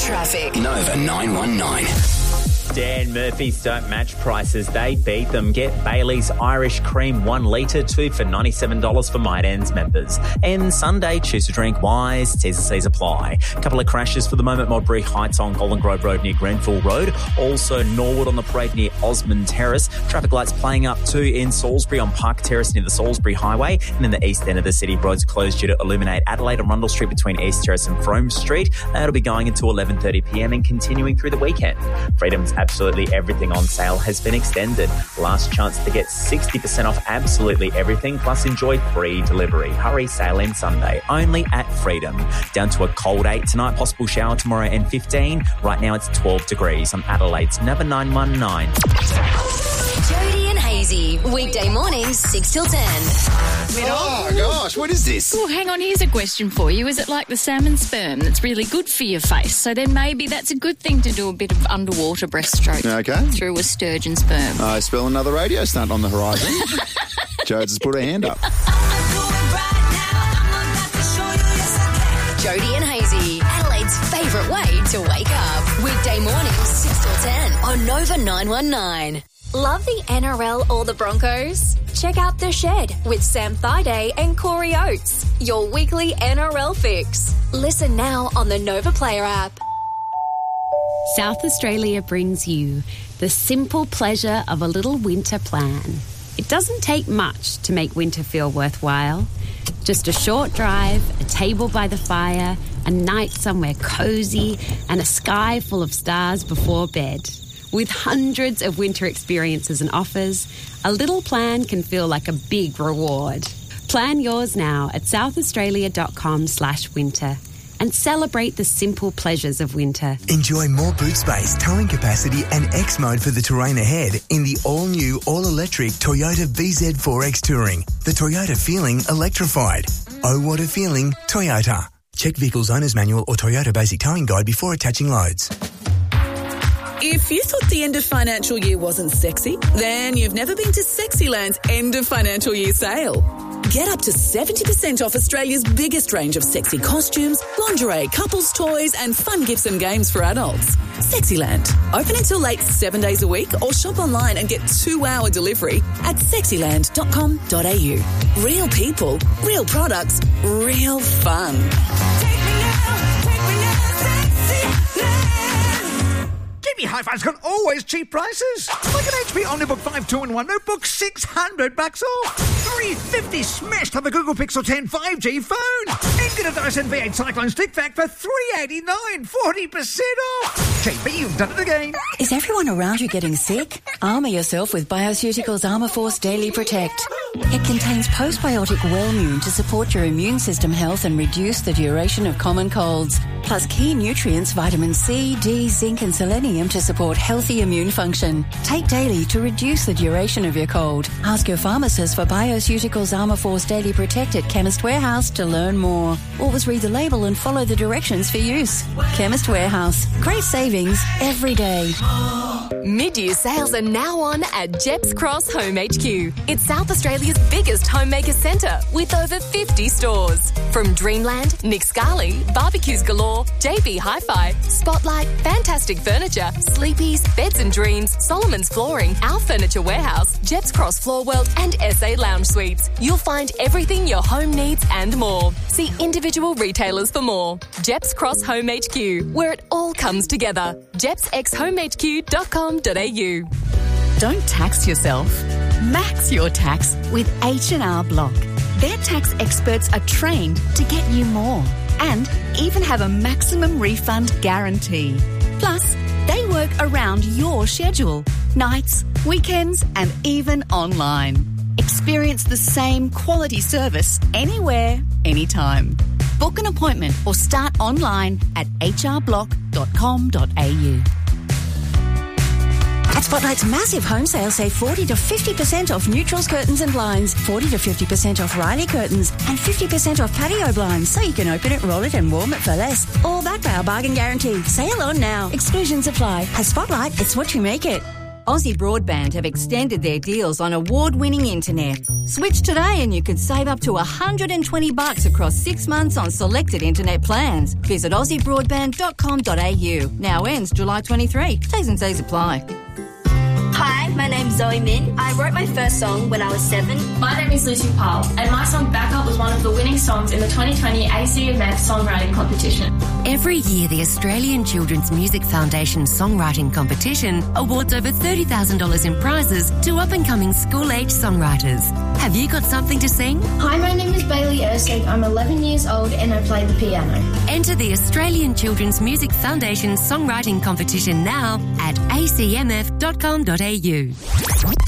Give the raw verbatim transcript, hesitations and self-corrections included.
Traffic. Nova nine one nine. Dan Murphy's don't match prices, they beat them. Get Bailey's Irish Cream one litre, two for ninety-seven dollars for Might Ends members. And Sunday, choose to drink wise, T's and C's apply. A couple of crashes for the moment, Modbury Heights on Golden Grove Road near Grenfell Road. Also Norwood on the parade near Osmond Terrace. Traffic lights playing up too in Salisbury on Park Terrace near the Salisbury Highway. And in the east end of the city, roads are closed due to illuminate Adelaide and Rundle Street between East Terrace and Frome Street. That'll be going until eleven thirty p m and continuing through the weekend. Freedom's absolutely everything on sale has been extended. Last chance to get sixty percent off absolutely everything, plus enjoy free delivery. Hurry, sale ends Sunday, only at Freedom. Down to a cold eight tonight, possible shower tomorrow and fifteen. Right now it's twelve degrees on Adelaide's Nova nine one nine. Jody and Hazy, weekday mornings, six till ten. Oh, gosh, what is this? Well, hang on, here's a question for you. Is it like the salmon sperm that's really good for your face? So then maybe that's a good thing to do a bit of underwater breaststroke Okay. through a sturgeon sperm. I spell another radio stunt on the horizon. Jodes has put her hand up. Jody and Hazy, Adelaide's favourite way to wake up. Weekday mornings, six till ten on Nova nine one nine. Love the N R L or the Broncos? Check out The Shed with Sam Thaiday and Corey Oates, your weekly N R L fix. Listen now on the Nova Player app. South Australia brings you the simple pleasure of a little winter plan. It doesn't take much to make winter feel worthwhile. Just a short drive, a table by the fire, a night somewhere cosy, and a sky full of stars before bed. With hundreds of winter experiences and offers, a little plan can feel like a big reward. Plan yours now at southaustralia.com slash winter and celebrate the simple pleasures of winter. Enjoy more boot space, towing capacity and X mode for the terrain ahead in the all-new, all-electric Toyota V Z four X Touring. The Toyota feeling electrified. Oh, what a feeling, Toyota. Check vehicle's owner's manual or Toyota basic towing guide before attaching loads. If you thought the end of financial year wasn't sexy, then you've never been to Sexyland's end of financial year sale. Get up to seventy percent off Australia's biggest range of sexy costumes, lingerie, couples toys and fun gifts and games for adults. Sexyland. Open until late seven days a week or shop online and get two-hour delivery at sexyland dot com dot a u. Real people, real products, real fun. Take me now, take me now, Sexyland. J B Hi-Fi's got always cheap prices. Like an H P Omnibook five two in one notebook, six hundred bucks off. three fifty smashed on the Google Pixel ten five G phone. And get a Dyson V eight Cyclone Stick Vac for three eighty-nine, forty percent off. J B, you've done it again. Is everyone around you getting sick? Armour yourself with Bioceuticals Armour Force Daily Protect. It contains postbiotic Wellmune to support your immune system health and reduce the duration of common colds. Plus key nutrients, vitamin C, D, zinc and selenium to support healthy immune function. Take daily to reduce the duration of your cold. Ask your pharmacist for Bioceuticals Armour Force Daily Protect at Chemist Warehouse to learn more. Always read the label and follow the directions for use. Chemist Warehouse. Great savings every day. Mid-year sales are now on at Jeps Cross Home H Q. It's South Australia's biggest homemaker centre with over fifty stores. From Dreamland, Nick Scali, Barbecues Galore, J B Hi-Fi, Spotlight, Fantastic Furniture, Sleepies, Beds and Dreams, Solomon's Flooring, Our Furniture Warehouse, Jeps Cross Floor World and S A Lounge Suites. You'll find everything your home needs and more. See individual retailers for more. Jeps Cross Home H Q, where it all comes together. jeps x home h q dot com dot a u. Don't tax yourself. Max your tax with H and R Block. Their tax experts are trained to get you more and even have a maximum refund guarantee. Plus, they work around your schedule, nights, weekends and even online. Experience the same quality service anywhere, anytime. Book an appointment or start online at h r block dot com dot a u. At Spotlight's massive home sale, save forty to fifty percent off neutrals, curtains and blinds, forty to fifty percent off Riley curtains and fifty percent off patio blinds, so you can open it, roll it and warm it for less. All backed by our bargain guarantee. Sale on now. Exclusions apply. At Spotlight, it's what you make it. Aussie Broadband have extended their deals on award-winning internet. Switch today and you could save up to one hundred twenty bucks across six months on selected internet plans. Visit aussie broadband dot com dot a u. Now ends July twenty-third. T's and C's apply. Hi, my name's Zoe Min. I wrote my first song when I was seven. My name is Lucy Powell, and my song Backup was one of the winning songs in the twenty twenty A C M F Songwriting Competition. Every year, the Australian Children's Music Foundation Songwriting Competition awards over thirty thousand dollars in prizes to up-and-coming school-age songwriters. Have you got something to sing? Hi, my name is Bailey Ersig. I'm eleven years old and I play the piano. Enter the Australian Children's Music Foundation Songwriting Competition now at a c m f dot com dot a u.